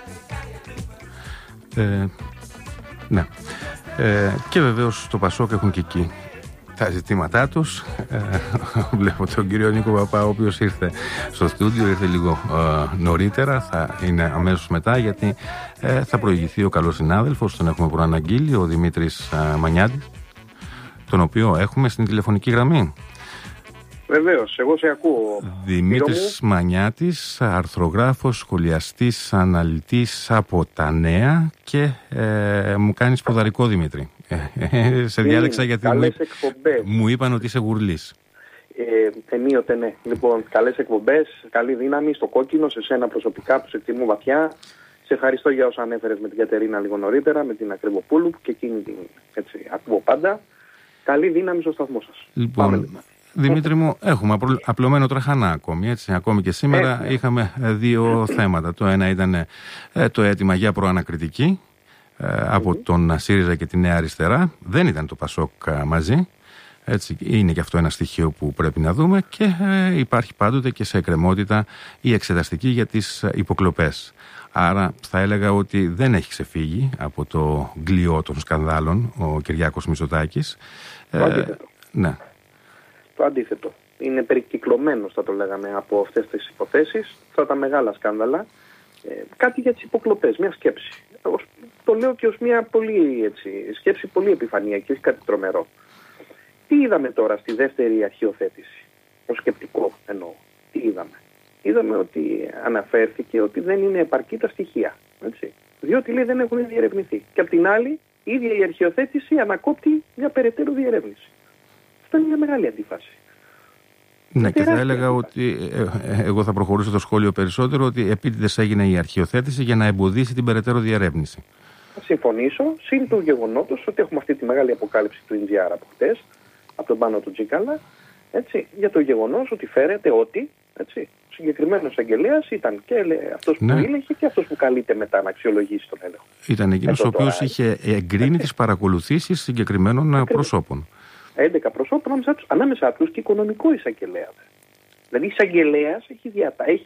Ναι. Και βεβαίως στο Πασόκ έχουν και εκεί τα ζητήματά τους. Βλέπω τον κύριο Νίκο Παπά, ο οποίος ήρθε στο στούντιο, ήρθε λίγο νωρίτερα, θα είναι αμέσως μετά, γιατί θα προηγηθεί ο καλός συνάδελφος, τον έχουμε προαναγγείλει, ο Δημήτρης Μανιάτης, τον οποίο έχουμε στην τηλεφωνική γραμμή. Βεβαίως, εγώ σε ακούω. Δημήτρης Μανιάτης, αρθρογράφος, σχολιαστής, αναλυτής από τα Νέα και μου κάνεις ποδαρικό, Δημήτρη. Σε διάλεξα γιατί μου είπαν ότι είσαι γουρλής. Ενίοτε ναι. Λοιπόν, καλές εκπομπές, καλή δύναμη στο κόκκινο, σε σένα προσωπικά που σε εκτιμώ βαθιά. Σε ευχαριστώ για όσα ανέφερες με την Κατερίνα λίγο νωρίτερα, με την Ακριβοπούλου και εκείνη την ακούω πάντα. Καλή δύναμη στο σταθμό σας. Λοιπόν, Δημήτρη μου, έχουμε απλωμένο τραχανά ακόμη, έτσι. Ακόμη και σήμερα είχαμε δύο θέματα. Το ένα ήταν το αίτημα για προανακριτική από τον ΣΥΡΙΖΑ και τη Νέα Αριστερά. Δεν ήταν το ΠΑΣΟΚ μαζί. Έτσι, είναι και αυτό ένα στοιχείο που πρέπει να δούμε και υπάρχει πάντοτε και σε εκκρεμότητα η εξεταστική για τις υποκλοπές. Άρα θα έλεγα ότι δεν έχει ξεφύγει από το γκλιό των σκανδάλων ο Κυριάκος Μητσοτάκης. Το αντίθετο. Ναι. Το αντίθετο. Είναι περικυκλωμένος, θα το λέγαμε, από αυτές τις υποθέσεις, αυτά τα μεγάλα σκάνδαλα. Κάτι για τις υποκλοπές, μια σκέψη. Το λέω και ως μια σκέψη πολύ επιφανειακή, όχι κάτι τρομερό. Τι είδαμε τώρα στη δεύτερη αρχιοθέτηση, ως σκεπτικό εννοώ. Τι είδαμε. Είδαμε ότι αναφέρθηκε ότι δεν είναι επαρκή τα στοιχεία. Έτσι. Διότι λέει δεν έχουν διερευνηθεί. Και απ' την άλλη, η ίδια η αρχιοθέτηση ανακόπτει μια περαιτέρω διερεύνηση. Αυτό είναι μια μεγάλη αντίφαση. Ναι, και θα έλεγα ότι εγώ θα προχωρήσω το σχόλιο περισσότερο ότι επίτηδες έγινε η αρχιοθέτηση για να εμποδίσει την περαιτέρω διερεύνηση. Θα συμφωνήσω, συν του γεγονότος ότι έχουμε αυτή τη μεγάλη αποκάλυψη του NGR από χτες, από τον Πάνο του Τζίκαλα, έτσι, για το γεγονός ότι φέρεται ότι ο συγκεκριμένος εγγελέας ήταν και αυτός που ήλεγχε και αυτός που καλείται μετά να αξιολογήσει τον έλεγχο. Ήταν εκείνος ο οποίος είχε εγκρίνει τις παρακολουθήσεις συγκεκριμένων προσώπων. 11 προσώπων, ανάμεσα τους και οικονομικό εισαγγελέα. Δηλαδή, εισαγγελέας έχει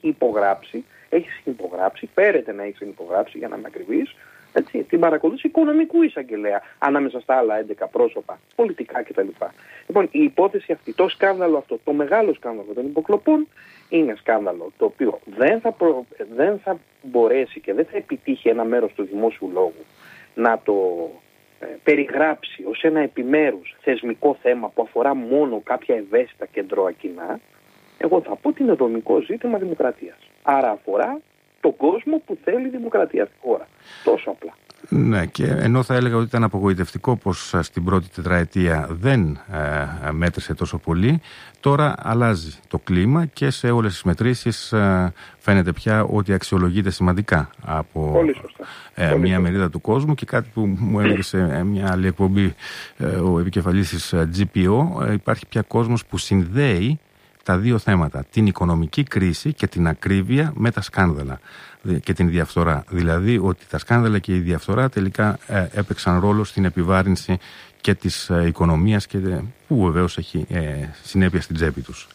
υπογράψει, φέρεται να έχει υπογράψει για να είμαι ακριβής, την παρακολούθηση οικονομικού εισαγγελέα ανάμεσα στα άλλα 11 πρόσωπα, πολιτικά κτλ. Λοιπόν, η υπόθεση αυτή, το σκάνδαλο αυτό, το μεγάλο σκάνδαλο των υποκλοπών, είναι σκάνδαλο το οποίο δεν θα μπορέσει και δεν θα επιτύχει ένα μέρος του δημόσιου λόγου να το περιγράψει ως ένα επιμέρους θεσμικό θέμα που αφορά μόνο κάποια ευαίσθητα κεντροακινά. Εγώ θα πω ότι είναι δομικό ζήτημα δημοκρατίας. Άρα αφορά τον κόσμο που θέλει δημοκρατία στη χώρα. Τόσο απλά. Ναι, και ενώ θα έλεγα ότι ήταν απογοητευτικό πως στην πρώτη τετραετία δεν μέτρησε τόσο πολύ, τώρα αλλάζει το κλίμα και σε όλες τις μετρήσεις φαίνεται πια ότι αξιολογείται σημαντικά από μια μερίδα του κόσμου. Και κάτι που μου έλεγε σε μια άλλη εκπομπή ο επικεφαλής της GPO, υπάρχει πια κόσμος που συνδέει τα δύο θέματα, την οικονομική κρίση και την ακρίβεια με τα σκάνδαλα και την διαφθορά. Δηλαδή ότι τα σκάνδαλα και η διαφθορά τελικά έπαιξαν ρόλο στην επιβάρυνση και της οικονομίας και που βεβαίως έχει συνέπεια στην τσέπη τους.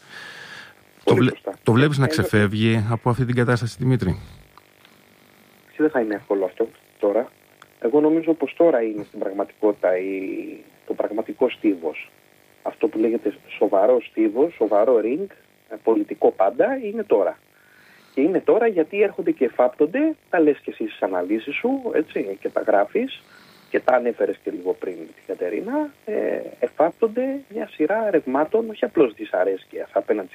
Το βλέπεις να ξεφεύγει από αυτή την κατάσταση, Δημήτρη? Δεν θα είναι εύκολο αυτό τώρα. Εγώ νομίζω πως τώρα είναι στην πραγματικότητα το πραγματικό στίβος. Αυτό που λέγεται σοβαρό στίβος, σοβαρό ring, πολιτικό πάντα, είναι τώρα. Και είναι τώρα γιατί έρχονται και εφάπτονται, τα λες και εσύ στις αναλύσεις σου, έτσι, και τα γράφεις, και τα ανέφερες και λίγο πριν με την Κατερίνα, εφάπτονται μια σειρά ρευμάτων, όχι απλώς δυσαρέσκειας απέναντι